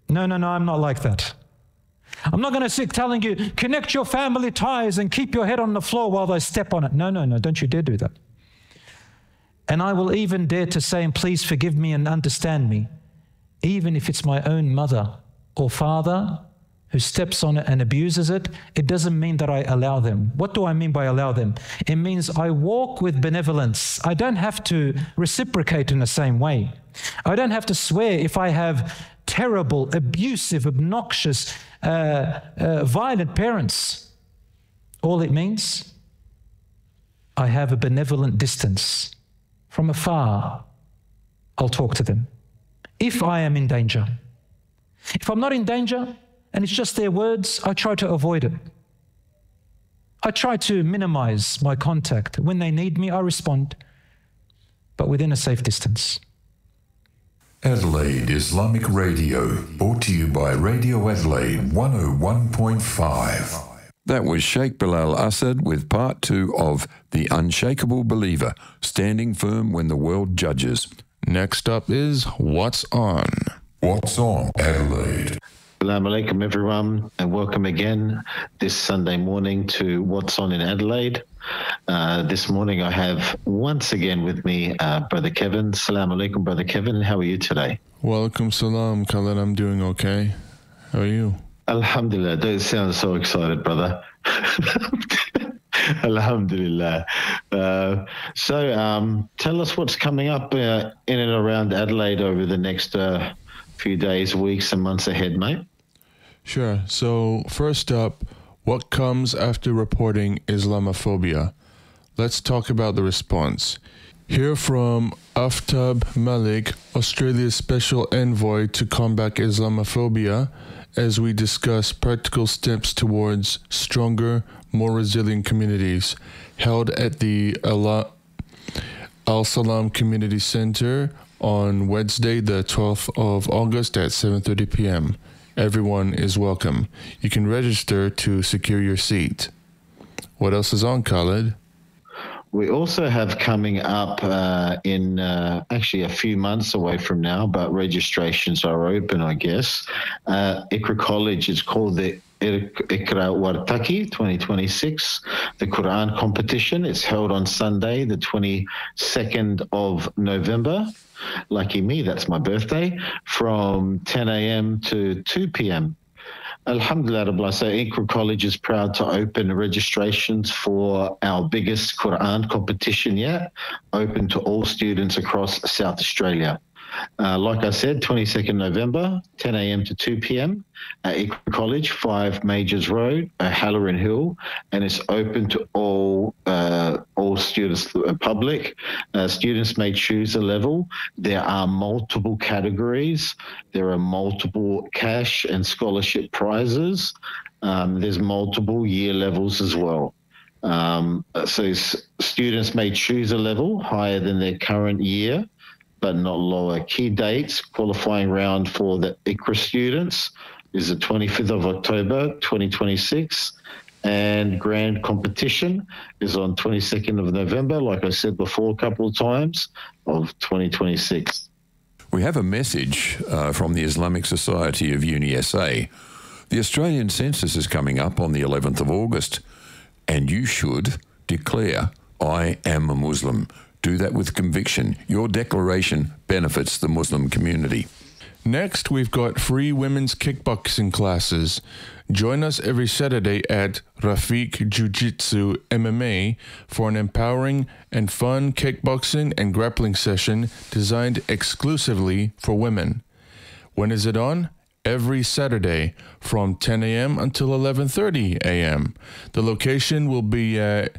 No, I'm not like that. I'm not going to sit telling you, connect your family ties and keep your head on the floor while they step on it. No, don't you dare do that. And I will even dare to say, and please forgive me and understand me, even if it's my own mother or father who steps on it and abuses it, it doesn't mean that I allow them. What do I mean by allow them? It means I walk with benevolence. I don't have to reciprocate in the same way. I don't have to swear if I have terrible, abusive, obnoxious, violent parents. All it means, I have a benevolent distance. From afar, I'll talk to them. If I am in danger. If I'm not in danger, and it's just their words, I try to avoid it. I try to minimize my contact. When they need me, I respond, but within a safe distance. Adelaide Islamic Radio, brought to you by Radio Adelaide 101.5. That was Sheikh Bilal Assad with part 2 of The Unshakable Believer, standing firm when the world judges. Next up is What's On? What's On Adelaide? Assalamu alaikum everyone, and welcome again this Sunday morning to What's On in Adelaide. This morning I have once again with me Brother Kevin. Assalamu alaikum, Brother Kevin. How are you today? Welcome salam, Khaled. I'm doing okay. How are you? Alhamdulillah. Don't sound so excited, brother. Alhamdulillah. So tell us what's coming up in and around Adelaide over the next few days, weeks and months ahead, mate. Sure. So first up, what comes after reporting Islamophobia? Let's talk about the response. Hear from Aftab Malik, Australia's Special Envoy to combat Islamophobia, as we discuss practical steps towards stronger, more resilient communities, held at the Al Salam Community Center on Wednesday, the 12th of August at 7:30 p.m. Everyone is welcome. You can register to secure your seat. What else is on, Khaled? We also have coming up in actually a few months away from now, but registrations are open, I guess. Iqra College is called the Iqra Wartaki 2026, the Quran competition. It's held on Sunday, the 22nd of November. Lucky me, that's my birthday, from 10 a.m. to 2 p.m. Alhamdulillah, so Iqra College is proud to open registrations for our biggest Quran competition yet, open to all students across South Australia. Like I said, 22nd November, 10 a.m. to 2 p.m. at Iqra College, 5 Majors Road, Halloran Hill, and it's open to all students, public. Students may choose a level. There are multiple categories. There are multiple cash and scholarship prizes. There's multiple year levels as well. So students may choose a level higher than their current year, but not lower. Key dates, qualifying round for the Iqra students is the 25th of October, 2026, and grand competition is on 22nd of November, like I said before a couple of times, of 2026. We have a message from the Islamic Society of UniSA. The Australian census is coming up on the 11th of August, and you should declare, I am a Muslim. Do that with conviction. Your declaration benefits the Muslim community. Next, we've got free women's kickboxing classes. Join us every Saturday at Rafiq Jiu-Jitsu MMA for an empowering and fun kickboxing and grappling session designed exclusively for women. When is it on? Every Saturday from 10 a.m. until 11:30 a.m. The location will be at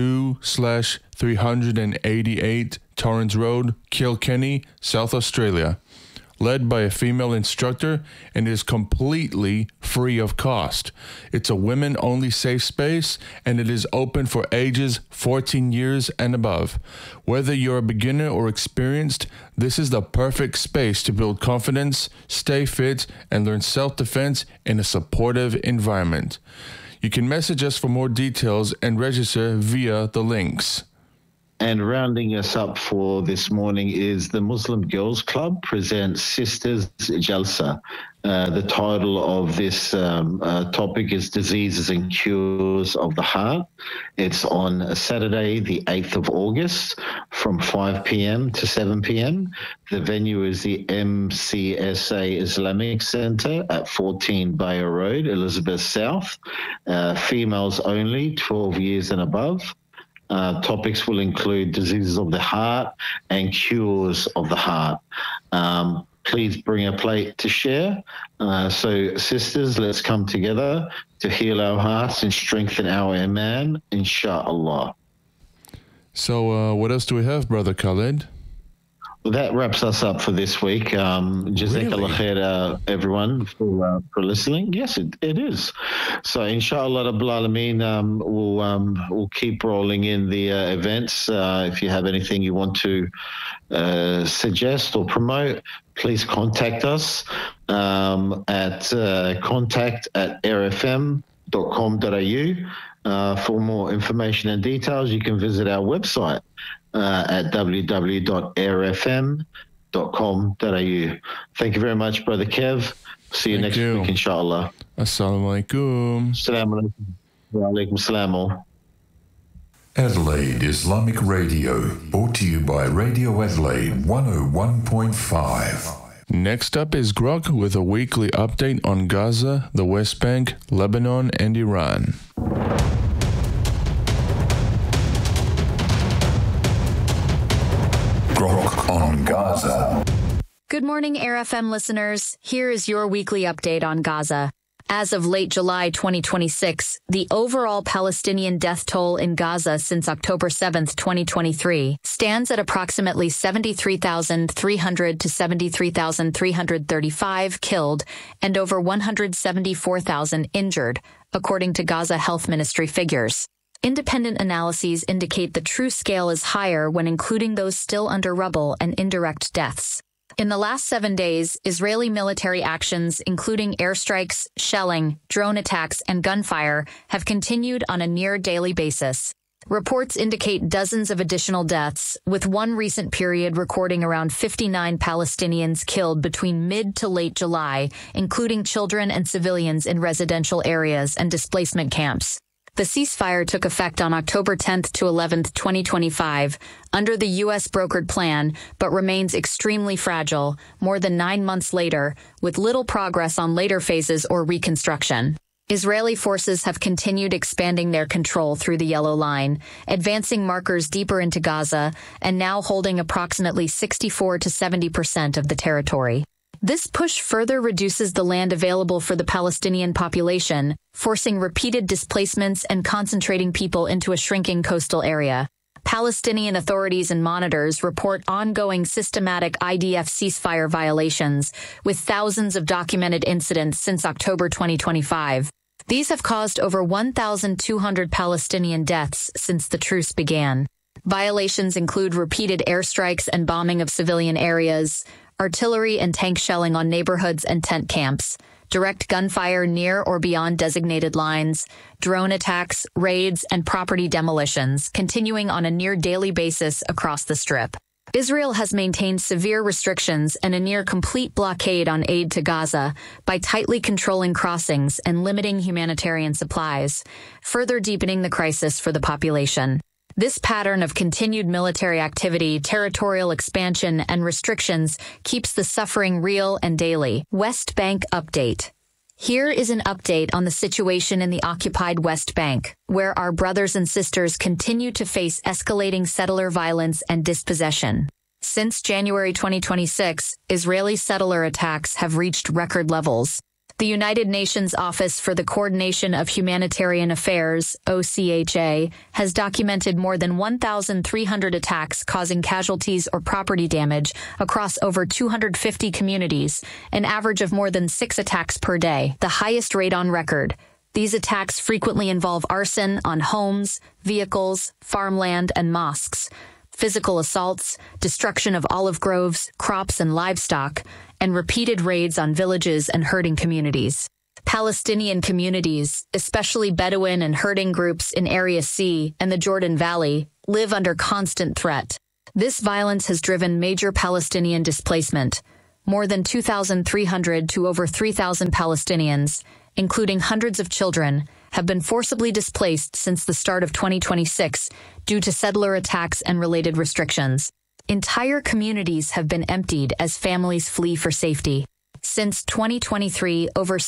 2/388 Torrens Road, Kilkenny, South Australia. Led by a female instructor and is completely free of cost. It's a women-only safe space and it is open for ages 14 years and above. Whether you're a beginner or experienced, this is the perfect space to build confidence, stay fit, and learn self-defense in a supportive environment. You can message us for more details and register via the links. And rounding us up for this morning is the Muslim Girls Club presents Sisters Jalsa. The title of this topic is Diseases and Cures of the Heart. It's on Saturday, the 8th of August from 5 p.m. to 7 p.m. The venue is the MCSA Islamic Center at 14 Bayer Road, Elizabeth South. Females only, 12 years and above. Topics will include diseases of the heart and cures of the heart. Please bring a plate to share. So, sisters, let's come together to heal our hearts and strengthen our iman, inshallah. So, what else do we have, Brother Khalid? Well, that wraps us up for this week. Jazakallah khair, everyone, for listening. Yes, it is. So, inshallah, Rabbil Alameen, we'll keep rolling in the events. If you have anything you want to suggest or promote, please contact us at contact@airfm.com.au. For more information and details, you can visit our website at www.airfm.com.au. Thank you very much, Brother Kev. See you next week, inshallah. Assalamu alaikum. Assalamu alaikum. Wa alaikum assalam. Adelaide Islamic Radio, brought to you by Radio Adelaide 101.5. Next up is Grok with a weekly update on Gaza, the West Bank, Lebanon, and Iran. Grok on Gaza. Good morning, Air FM listeners. Here is your weekly update on Gaza. As of late July 2026, the overall Palestinian death toll in Gaza since October 7th, 2023, stands at approximately 73,300 to 73,335 killed and over 174,000 injured, according to Gaza Health Ministry figures. Independent analyses indicate the true scale is higher when including those still under rubble and indirect deaths. In the last 7 days, Israeli military actions, including airstrikes, shelling, drone attacks, and gunfire, have continued on a near-daily basis. Reports indicate dozens of additional deaths, with one recent period recording around 59 Palestinians killed between mid to late July, including children and civilians in residential areas and displacement camps. The ceasefire took effect on October 10th to 11th, 2025, under the U.S. brokered plan, but remains extremely fragile, more than 9 months later, with little progress on later phases or reconstruction. Israeli forces have continued expanding their control through the Yellow Line, advancing markers deeper into Gaza, and now holding approximately 64 to 70% of the territory. This push further reduces the land available for the Palestinian population, forcing repeated displacements and concentrating people into a shrinking coastal area. Palestinian authorities and monitors report ongoing systematic IDF ceasefire violations, with thousands of documented incidents since October 2025. These have caused over 1,200 Palestinian deaths since the truce began. Violations include repeated airstrikes and bombing of civilian areas, artillery and tank shelling on neighborhoods and tent camps, direct gunfire near or beyond designated lines, drone attacks, raids, and property demolitions, continuing on a near-daily basis across the Strip. Israel has maintained severe restrictions and a near-complete blockade on aid to Gaza by tightly controlling crossings and limiting humanitarian supplies, further deepening the crisis for the population. This pattern of continued military activity, territorial expansion, and restrictions keeps the suffering real and daily. West Bank update. Here is an update on the situation in the occupied West Bank, where our brothers and sisters continue to face escalating settler violence and dispossession. Since January 2026, Israeli settler attacks have reached record levels. The United Nations Office for the Coordination of Humanitarian Affairs, OCHA, has documented more than 1,300 attacks causing casualties or property damage across over 250 communities, an average of more than 6 attacks per day, the highest rate on record. These attacks frequently involve arson on homes, vehicles, farmland, and mosques, physical assaults, destruction of olive groves, crops, and livestock, and repeated raids on villages and herding communities. Palestinian communities, especially Bedouin and herding groups in Area C and the Jordan Valley, live under constant threat. This violence has driven major Palestinian displacement. More than 2,300 to over 3,000 Palestinians, including hundreds of children, have been forcibly displaced since the start of 2026 due to settler attacks and related restrictions. Entire communities have been emptied as families flee for safety. Since 2023, over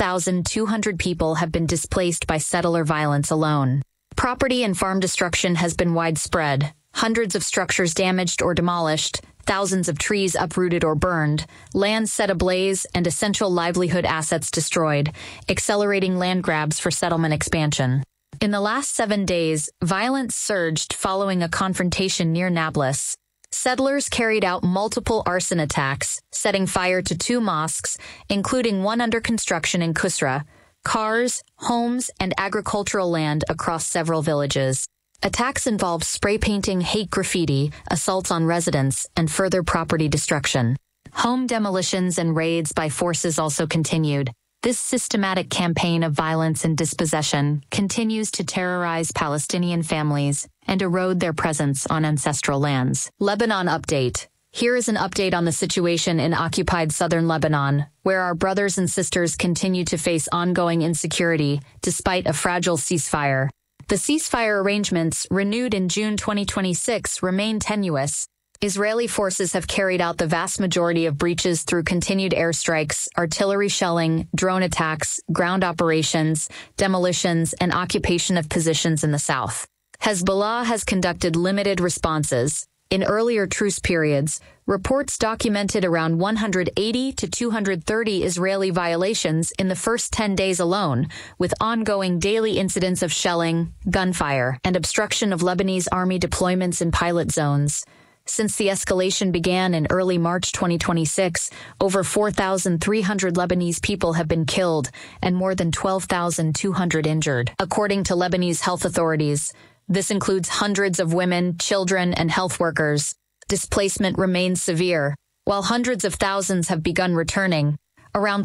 6,200 people have been displaced by settler violence alone. Property and farm destruction has been widespread. Hundreds of structures damaged or demolished, thousands of trees uprooted or burned, land set ablaze, and essential livelihood assets destroyed, accelerating land grabs for settlement expansion. In the last 7 days, violence surged following a confrontation near Nablus. Settlers carried out multiple arson attacks, setting fire to 2 mosques, including one under construction in Kusra, cars, homes, and agricultural land across several villages. Attacks involved spray painting, hate graffiti, assaults on residents, and further property destruction. Home demolitions and raids by forces also continued. This systematic campaign of violence and dispossession continues to terrorize Palestinian families and erode their presence on ancestral lands. Lebanon update. Here is an update on the situation in occupied southern Lebanon, where our brothers and sisters continue to face ongoing insecurity despite a fragile ceasefire. The ceasefire arrangements, renewed in June 2026, remain tenuous. Israeli forces have carried out the vast majority of breaches through continued airstrikes, artillery shelling, drone attacks, ground operations, demolitions, and occupation of positions in the south. Hezbollah has conducted limited responses. In earlier truce periods, reports documented around 180 to 230 Israeli violations in the first 10 days alone, with ongoing daily incidents of shelling, gunfire, and obstruction of Lebanese army deployments in pilot zones. Since the escalation began in early March 2026, over 4,300 Lebanese people have been killed and more than 12,200 injured, according to Lebanese health authorities. This includes hundreds of women, children, and health workers. Displacement remains severe. While hundreds of thousands have begun returning, around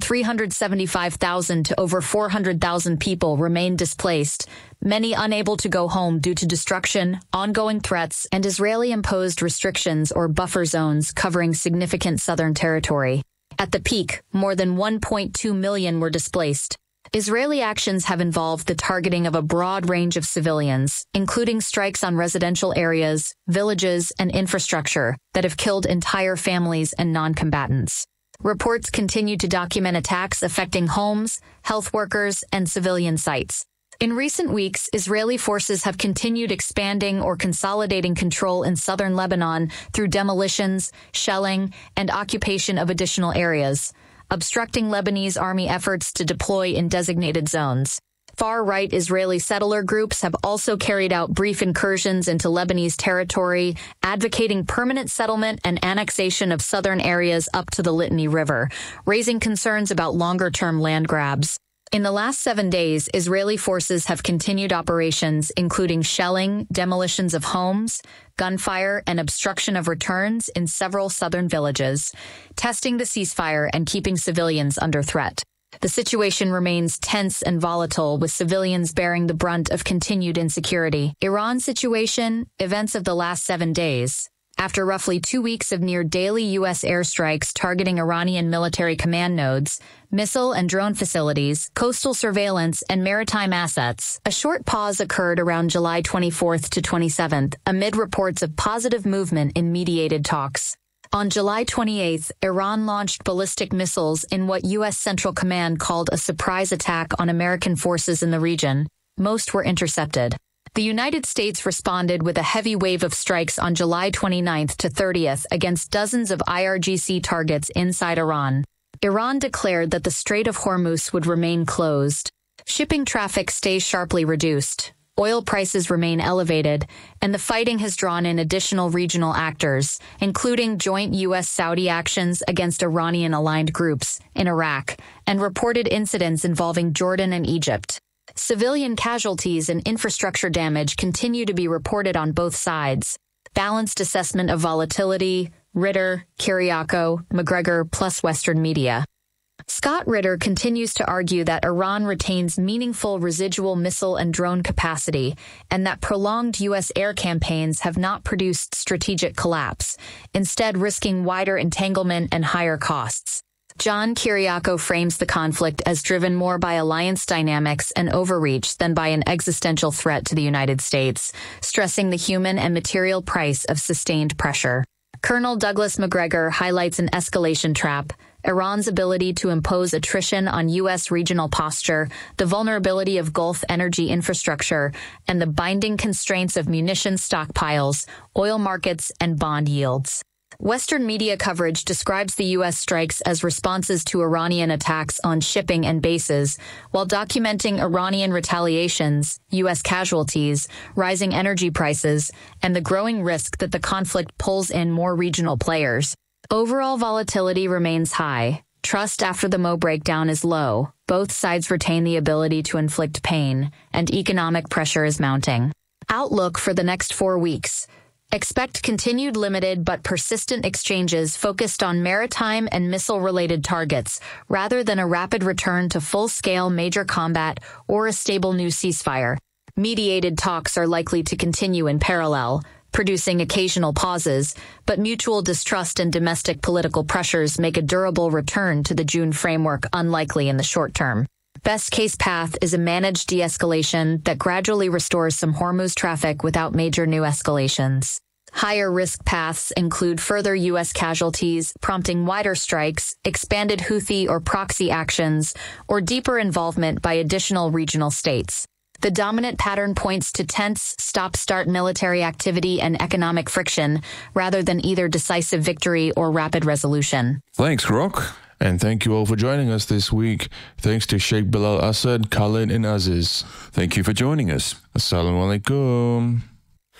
375,000 to over 400,000 people remain displaced, many unable to go home due to destruction, ongoing threats, and Israeli-imposed restrictions or buffer zones covering significant southern territory. At the peak, more than 1.2 million were displaced. Israeli actions have involved the targeting of a broad range of civilians, including strikes on residential areas, villages, and infrastructure that have killed entire families and non-combatants. Reports continue to document attacks affecting homes, health workers, and civilian sites. In recent weeks, Israeli forces have continued expanding or consolidating control in southern Lebanon through demolitions, shelling, and occupation of additional areas, obstructing Lebanese army efforts to deploy in designated zones. Far-right Israeli settler groups have also carried out brief incursions into Lebanese territory, advocating permanent settlement and annexation of southern areas up to the Litani River, raising concerns about longer-term land grabs. In the last 7 days, Israeli forces have continued operations including shelling, demolitions of homes, gunfire, and obstruction of returns in several southern villages, testing the ceasefire and keeping civilians under threat. The situation remains tense and volatile, with civilians bearing the brunt of continued insecurity. Iran situation, events of the last 7 days. After roughly 2 weeks of near-daily U.S. airstrikes targeting Iranian military command nodes, missile and drone facilities, coastal surveillance, and maritime assets, a short pause occurred around July 24th to 27th, amid reports of positive movement in mediated talks. On July 28th, Iran launched ballistic missiles in what U.S. Central Command called a surprise attack on American forces in the region. Most were intercepted. The United States responded with a heavy wave of strikes on July 29th to 30th against dozens of IRGC targets inside Iran. Iran declared that the Strait of Hormuz would remain closed. Shipping traffic stays sharply reduced. Oil prices remain elevated, and the fighting has drawn in additional regional actors, including joint U.S.-Saudi actions against Iranian-aligned groups in Iraq and reported incidents involving Jordan and Egypt. Civilian casualties and infrastructure damage continue to be reported on both sides. Balanced assessment of volatility, Ritter, Kiriakou, McGregor, plus Western media. Scott Ritter continues to argue that Iran retains meaningful residual missile and drone capacity, and that prolonged U.S. air campaigns have not produced strategic collapse, instead risking wider entanglement and higher costs. John Kiriakou frames the conflict as driven more by alliance dynamics and overreach than by an existential threat to the United States, stressing the human and material price of sustained pressure. Colonel Douglas Macgregor highlights an escalation trap: Iran's ability to impose attrition on U.S. regional posture, the vulnerability of Gulf energy infrastructure, and the binding constraints of munitions stockpiles, oil markets, and bond yields. Western media coverage describes the U.S. strikes as responses to Iranian attacks on shipping and bases, while documenting Iranian retaliations, U.S. casualties, rising energy prices, and the growing risk that the conflict pulls in more regional players. Overall volatility remains high. Trust after the Mo breakdown is low. Both sides retain the ability to inflict pain, and economic pressure is mounting. Outlook for the next 4 weeks. Expect continued limited but persistent exchanges focused on maritime and missile-related targets, rather than a rapid return to full-scale major combat or a stable new ceasefire. Mediated talks are likely to continue in parallel, producing occasional pauses, but mutual distrust and domestic political pressures make a durable return to the June framework unlikely in the short term. Best-case path is a managed de-escalation that gradually restores some Hormuz traffic without major new escalations. Higher-risk paths include further U.S. casualties, prompting wider strikes, expanded Houthi or proxy actions, or deeper involvement by additional regional states. The dominant pattern points to tense, stop-start military activity and economic friction, rather than either decisive victory or rapid resolution. Thanks, Grok. And thank you all for joining us this week. Thanks to Sheikh Bilal Assad, Khalid, and Aziz. Thank you for joining us. Assalamu alaikum.